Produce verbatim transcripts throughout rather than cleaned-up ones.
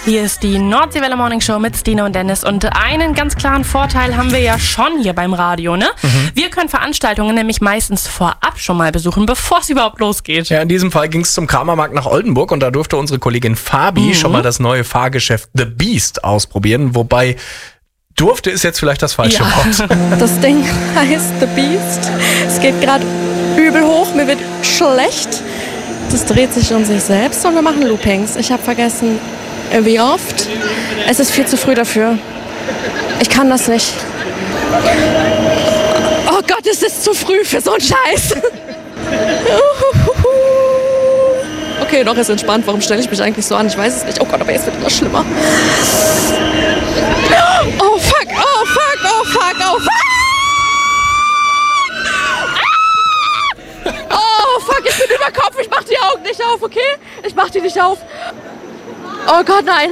Hier ist die Nordseewelle Morning Show mit Stine und Dennis. Und einen ganz klaren Vorteil haben wir ja schon hier beim Radio, ne? Mhm. Wir können Veranstaltungen nämlich meistens vorab schon mal besuchen, bevor es überhaupt losgeht. Ja, in diesem Fall ging es zum Kramermarkt nach Oldenburg und da durfte unsere Kollegin Fabi mhm. schon mal das neue Fahrgeschäft The Beast ausprobieren. Wobei, durfte ist jetzt vielleicht das falsche ja. Wort. Das Ding heißt The Beast. Es geht gerade übel hoch, mir wird schlecht. Das dreht sich um sich selbst und wir machen Loopings. Ich habe vergessen, wie oft. Es ist viel zu früh dafür. Ich kann das nicht. Oh Gott, es ist zu früh für so einen Scheiß. Okay, doch, ist entspannt. Warum stelle ich mich eigentlich so an? Ich weiß es nicht. Oh Gott, aber jetzt wird immer schlimmer. Oh fuck, oh fuck, oh fuck, oh fuck. Oh fuck, ich bin über Kopf. Ich mach die Augen nicht auf, okay? Ich mach die nicht auf. Oh Gott, nein.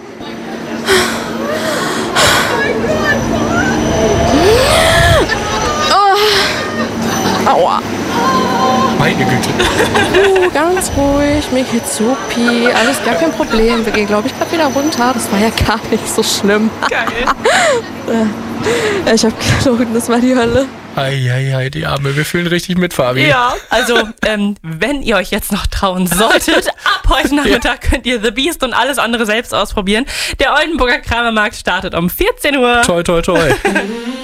Oh. Aua. Meine Güte. Uh, ganz ruhig, mir geht's supi. Alles gar kein Problem. Wir gehen, glaube ich, gerade wieder runter. Das war ja gar nicht so schlimm. Geil. Ich hab gelogen, das war die Hölle. Eieiei, die Arme. Wir fühlen richtig mit, Fabi. Ja, also ähm, wenn ihr euch jetzt noch trauen solltet, ab heute Nachmittag ja. könnt ihr The Beast und alles andere selbst ausprobieren. Der Oldenburger Kramermarkt startet um vierzehn Uhr. Toi, toi, toi.